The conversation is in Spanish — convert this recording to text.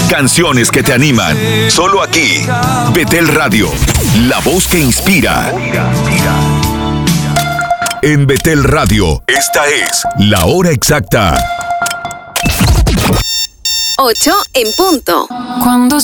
Canciones que te animan. Solo aquí, Betel Radio, la voz que inspira. En Betel Radio, esta es la hora exacta. 8 en punto. Cuando